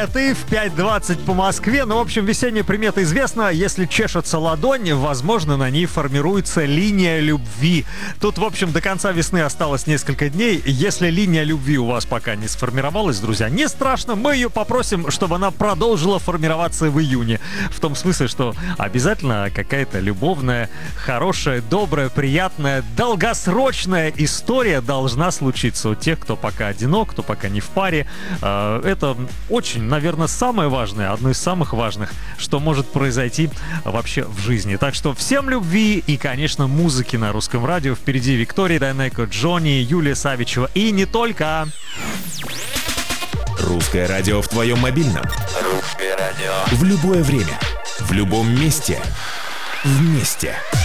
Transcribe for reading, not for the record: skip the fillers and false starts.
приметы в 5:20 по Москве. Ну, в общем, весенняя примета известна. Если чешется ладонь, возможно, на ней формируется линия любви. Тут, в общем, до конца весны осталось несколько дней. Если линия любви у вас пока не сформировалась, друзья, не страшно. Мы ее попросим, чтобы она продолжила формироваться в июне. В том смысле, что обязательно какая-то любовная, хорошая, добрая, приятная, долгосрочная история должна случиться у тех, кто пока одинок, кто пока не в паре. Это очень, наверное, самое важное, одно из самых важных, что может произойти вообще в жизни. Так что всем любви и, конечно, музыки на русском радио. Впереди Виктория Дайнеко, Джонни, Юлия Савичева и не только. Русское радио в твоем мобильном. Русское радио. В любое время. В любом месте. Вместе.